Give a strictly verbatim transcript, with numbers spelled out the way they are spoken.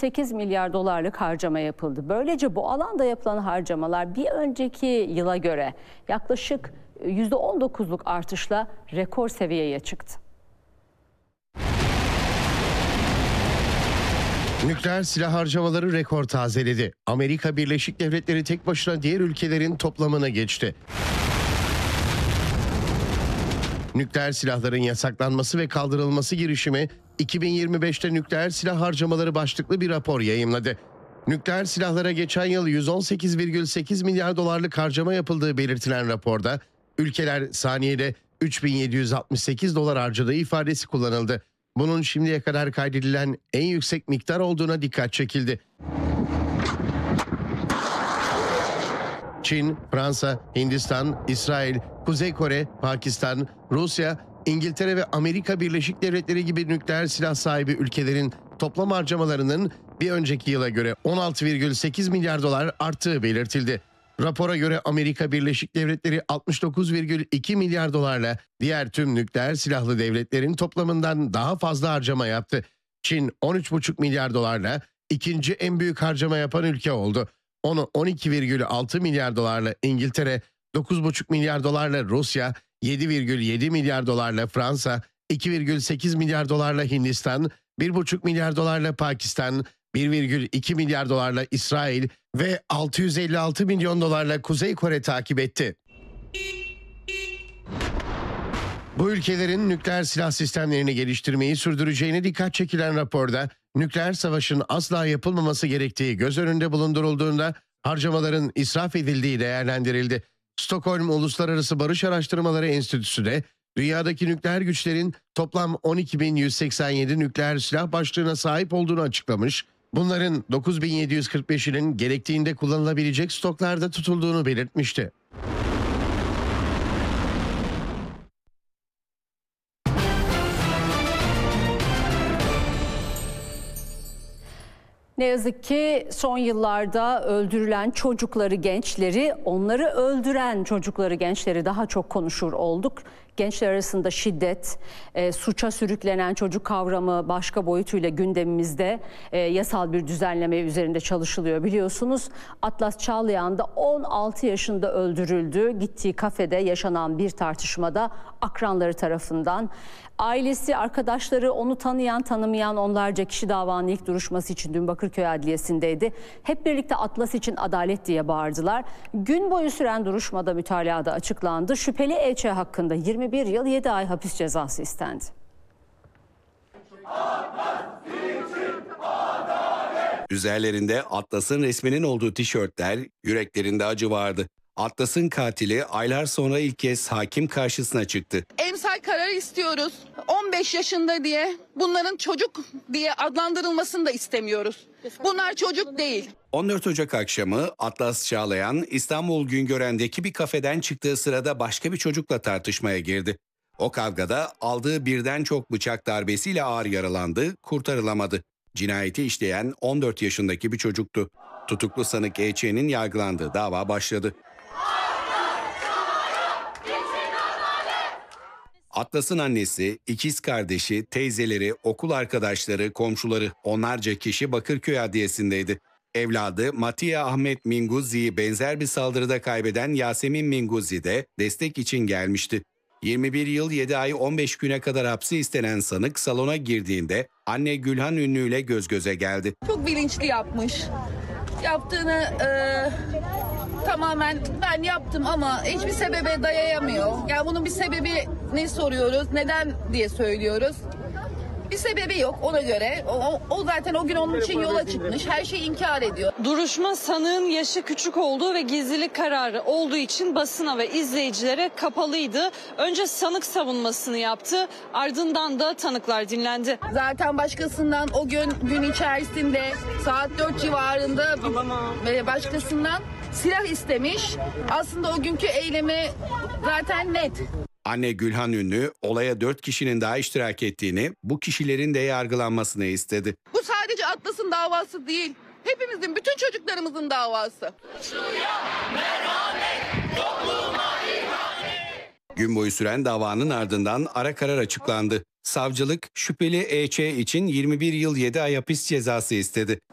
sekiz milyar dolarlık harcama yapıldı. Böylece bu alanda yapılan harcamalar bir önceki yıla göre yaklaşık yüzde on dokuzluk artışla rekor seviyeye çıktı. Nükleer silah harcamaları rekor tazeledi. Amerika Birleşik Devletleri tek başına diğer ülkelerin toplamına geçti. Nükleer silahların yasaklanması ve kaldırılması girişimi iki bin yirmi beşte nükleer silah harcamaları başlıklı bir rapor yayımladı. Nükleer silahlara geçen yıl yüz on sekiz virgül sekiz milyar dolarlık harcama yapıldığı belirtilen raporda ülkeler saniyede üç bin yedi yüz altmış sekiz dolar harcadığı ifadesi kullanıldı. Bunun şimdiye kadar kaydedilen en yüksek miktar olduğuna dikkat çekildi. Çin, Fransa, Hindistan, İsrail, Kuzey Kore, Pakistan, Rusya, İngiltere ve Amerika Birleşik Devletleri gibi nükleer silah sahibi ülkelerin toplam harcamalarının bir önceki yıla göre on altı virgül sekiz milyar dolar arttığı belirtildi. Rapora göre Amerika Birleşik Devletleri altmış dokuz virgül iki milyar dolarla diğer tüm nükleer silahlı devletlerin toplamından daha fazla harcama yaptı. Çin on üç virgül beş milyar dolarla ikinci en büyük harcama yapan ülke oldu. Onu on iki virgül altı milyar dolarla İngiltere, dokuz virgül beş milyar dolarla Rusya, yedi virgül yedi milyar dolarla Fransa, iki virgül sekiz milyar dolarla Hindistan, bir virgül beş milyar dolarla Pakistan, bir virgül iki milyar dolarla İsrail ve altı yüz elli altı milyon dolarla Kuzey Kore takip etti. Bu ülkelerin nükleer silah sistemlerini geliştirmeyi sürdüreceğine dikkat çekilen raporda nükleer savaşın asla yapılmaması gerektiği göz önünde bulundurulduğunda harcamaların israf edildiği değerlendirildi. Stockholm Uluslararası Barış Araştırmaları Enstitüsü de dünyadaki nükleer güçlerin toplam on iki bin yüz seksen yedi nükleer silah başlığına sahip olduğunu açıklamış, bunların dokuz bin yedi yüz kırk beşinin gerektiğinde kullanılabilecek stoklarda tutulduğunu belirtmişti. Ne yazık ki son yıllarda öldürülen çocukları, gençleri, onları öldüren çocukları, gençleri daha çok konuşur olduk. Gençler arasında şiddet, e, suça sürüklenen çocuk kavramı başka boyutuyla gündemimizde, e, yasal bir düzenleme üzerinde çalışılıyor biliyorsunuz. Atlas Çağlayan da on altı yaşında öldürüldü. Gittiği kafede yaşanan bir tartışmada akranları tarafından. Ailesi, arkadaşları, onu tanıyan tanımayan onlarca kişi davanın ilk duruşması için dün Bakırköy Adliyesi'ndeydi. Hep birlikte Atlas için adalet diye bağırdılar. Gün boyu süren duruşmada mütalada açıklandı. Şüpheli E Ç hakkında yirmi bir yıl yedi ay hapis cezası istendi. Üzerlerinde Atlas'ın resminin olduğu tişörtler, yüreklerinde acı vardı. Atlas'ın katili aylar sonra ilk kez hakim karşısına çıktı. Emsal kararı istiyoruz. on beş yaşında diye bunların çocuk diye adlandırılmasını da istemiyoruz. Bunlar çocuk değil. on dört Ocak akşamı Atlas Çağlayan İstanbul Güngören'deki bir kafeden çıktığı sırada başka bir çocukla tartışmaya girdi. O kavgada aldığı birden çok bıçak darbesiyle ağır yaralandı, kurtarılamadı. Cinayeti işleyen on dört yaşındaki bir çocuktu. Tutuklu sanık E Ç'nin yargılandığı dava başladı. Atlas'ın annesi, ikiz kardeşi, teyzeleri, okul arkadaşları, komşuları, onlarca kişi Bakırköy Adliyesi'ndeydi. Evladı Matiye Ahmet Minguzi'yi benzer bir saldırıda kaybeden Yasemin Minguzi de destek için gelmişti. yirmi bir yıl yedi ay on beş güne kadar hapsi istenen sanık salona girdiğinde anne Gülhan Ünlü ile göz göze geldi. Çok bilinçli yapmış. Yaptığını e, tamamen ben yaptım ama hiçbir sebebe dayayamıyor. Yani bunun bir sebebi ne soruyoruz, neden diye söylüyoruz. Bir sebebi yok ona göre. O, o zaten o gün onun için yola çıkmış. Her şeyi inkar ediyor. Duruşma sanığın yaşı küçük olduğu ve gizlilik kararı olduğu için basına ve izleyicilere kapalıydı. Önce sanık savunmasını yaptı. Ardından da tanıklar dinlendi. Zaten başkasından o gün gün içerisinde saat dört civarında ve başkasından silah istemiş. Aslında o günkü eylemi zaten net. Anne Gülhan Ünlü olaya dört kişinin daha iştirak ettiğini, bu kişilerin de yargılanmasını istedi. Bu sadece Atlas'ın davası değil. Hepimizin, bütün çocuklarımızın davası. Gün boyu süren davanın ardından ara karar açıklandı. Savcılık şüpheli E Ç için yirmi bir yıl yedi ay hapis cezası istedi.